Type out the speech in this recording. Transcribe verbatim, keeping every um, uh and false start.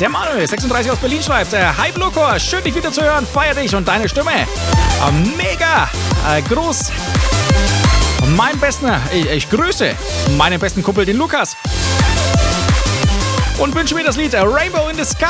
Der Manuel, sechsunddreißig aus Berlin, schreibt, äh, Hi Blokor, schön dich wieder zu hören, feier dich und deine Stimme. Äh, mega, äh, groß. Mein besten, ich, ich grüße meinen besten Kumpel, den Lukas. Und wünsche mir das Lied Rainbow in the Sky